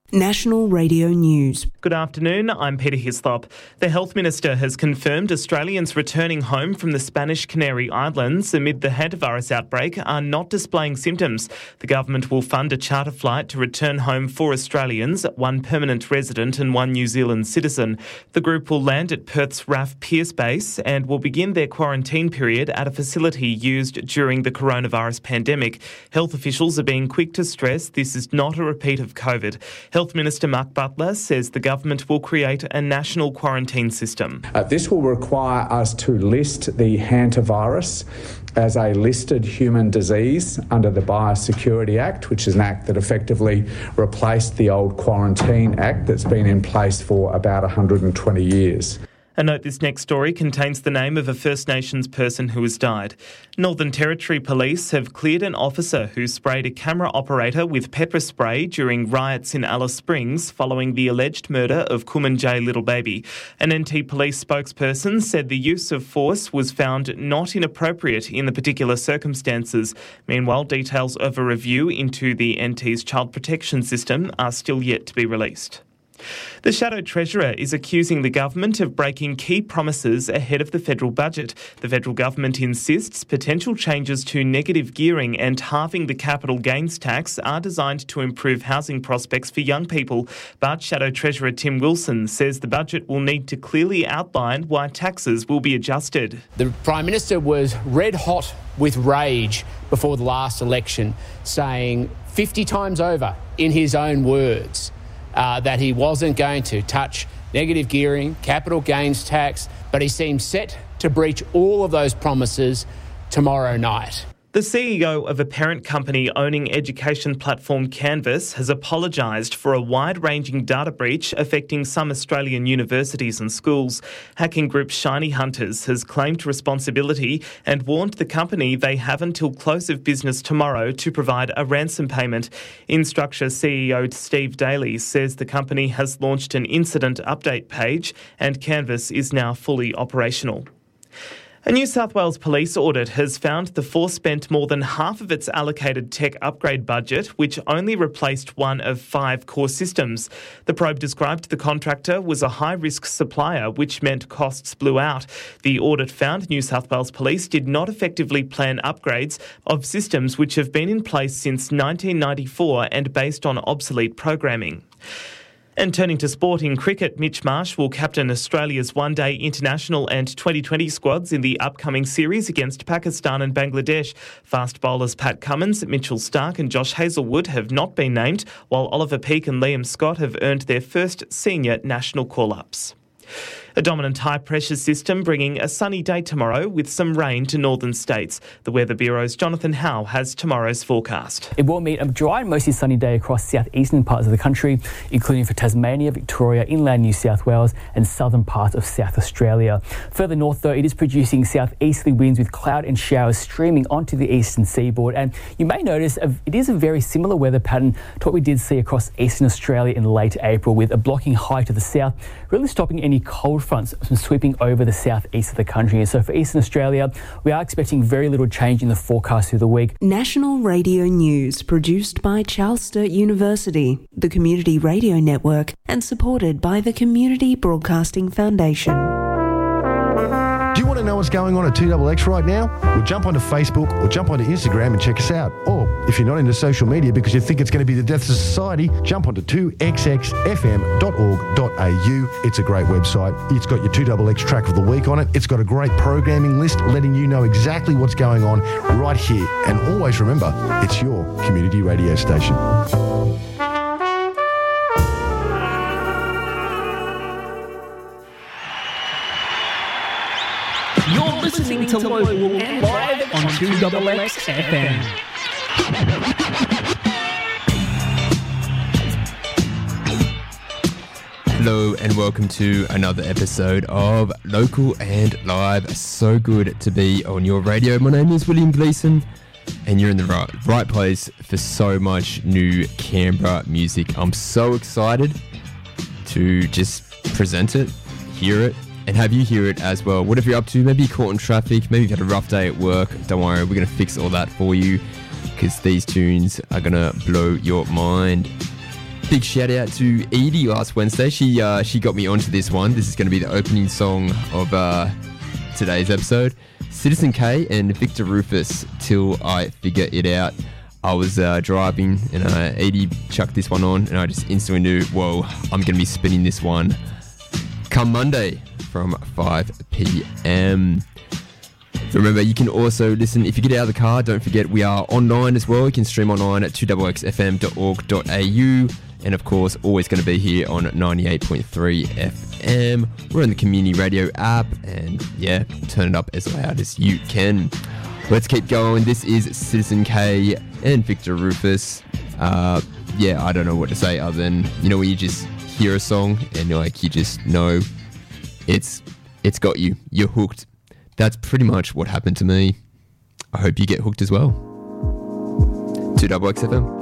National Radio News. Good afternoon, I'm Peter Hislop. The Health Minister has confirmed Australians returning home from the Spanish Canary Islands amid the hantavirus outbreak are not displaying symptoms. The government will fund a charter flight to return home for Australians, one permanent resident and one New Zealand citizen. The group will land at Perth's RAF Pearce Base and will begin their quarantine period at a facility used during the coronavirus pandemic. Health officials are being quick to stress this is not a repeat of COVID. Health Minister Mark Butler says the government will create a national quarantine system. This will require us to list the hantavirus as a listed human disease under the Biosecurity Act, which is an act that effectively replaced the old Quarantine Act that's been in place for about 120 years. A note, this next story contains the name of a First Nations person who has died. Northern Territory Police have cleared an officer who sprayed a camera operator with pepper spray during riots in Alice Springs following the alleged murder of Kumanjay Little Baby. An NT Police spokesperson said the use of force was found not inappropriate in the particular circumstances. Meanwhile, details of a review into the NT's child protection system are still yet to be released. The Shadow Treasurer is accusing the government of breaking key promises ahead of the federal budget. The federal government insists potential changes to negative gearing and halving the capital gains tax are designed to improve housing prospects for young people. But Shadow Treasurer Tim Wilson says the budget will need to clearly outline why taxes will be adjusted. The Prime Minister was red hot with rage before the last election, saying 50 times over in his own words that he wasn't going to touch negative gearing, capital gains tax, but he seems set to breach all of those promises tomorrow night. The CEO of a parent company owning education platform Canvas has apologised for a wide-ranging data breach affecting some Australian universities and schools. Hacking group Shiny Hunters has claimed responsibility and warned the company they have until close of business tomorrow to provide a ransom payment. Instructure CEO Steve Daly says the company has launched an incident update page and Canvas is now fully operational. A New South Wales police audit has found the force spent more than half of its allocated tech upgrade budget, which only replaced one of 5 core systems. The probe described the contractor was a high-risk supplier, which meant costs blew out. The audit found New South Wales Police did not effectively plan upgrades of systems which have been in place since 1994 and based on obsolete programming. And turning to sport in cricket, Mitch Marsh will captain Australia's one-day international and 2020 squads in the upcoming series against Pakistan and Bangladesh. Fast bowlers Pat Cummins, Mitchell Starc and Josh Hazlewood have not been named, while Oliver Peake and Liam Scott have earned their first senior national call-ups. A dominant high-pressure system bringing a sunny day tomorrow with some rain to northern states. The Weather Bureau's Jonathan Howe has tomorrow's forecast. It will meet a dry and mostly sunny day across southeastern parts of the country, including for Tasmania, Victoria, inland New South Wales and southern parts of South Australia. Further north, though, it is producing southeasterly winds with cloud and showers streaming onto the eastern seaboard. And you may notice it is a very similar weather pattern to what we did see across eastern Australia in late April, with a blocking high to the south, really stopping any cold fronts from sweeping over the southeast of the country. And so for Eastern Australia, we are expecting very little change in the forecast through the week. National Radio News, produced by Charles Sturt University, the Community Radio Network, and supported by the Community Broadcasting Foundation. Do you want to know what's going on at 2XX right now? Well, jump onto Facebook or jump onto Instagram and check us out. Or if you're not into social media because you think it's going to be the death of society, jump onto 2xxfm.org.au. It's a great website. It's got your 2XX track of the week on it. It's got a great programming list letting you know exactly what's going on right here. And always remember, it's your community radio station. You're listening to Local and live on 2XX FM. Hello and welcome to another episode of Local and Live. So good to be on your radio. My name is William Gleeson and you're in the right place for so much new Canberra music. I'm so excited to just present it, hear it, and have you hear it as well. Whatever you're up to, maybe you're caught in traffic, maybe you've had a rough day at work, don't worry, we're going to fix all that for you because these tunes are going to blow your mind. Big shout out to Edie last Wednesday. She got me onto this one. This is going to be the opening song of today's episode. Citizen K and Victor Rufus, Till I Figure It Out. I was driving and Edie chucked this one on and I just instantly knew, whoa, I'm going to be spinning this one come Monday from 5 p.m. Remember, you can also listen, if you get out of the car, don't forget we are online as well. You can stream online at 2xfm.org.au. And of course, always going to be here on 98.3 FM. We're on the Community Radio app and yeah, turn it up as loud as you can. Let's keep going. This is Citizen K and Victor Rufus. Yeah, I don't know what to say other than, you know, when you just hear a song and like you just know it's got you. You're hooked. That's pretty much what happened to me. I hope you get hooked as well. 2XFM.